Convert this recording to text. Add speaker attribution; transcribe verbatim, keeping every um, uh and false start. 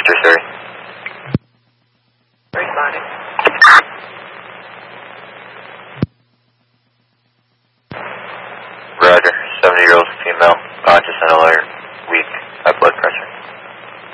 Speaker 1: three thirty.
Speaker 2: Responding.
Speaker 1: Roger, seventy year old female, conscious and alert.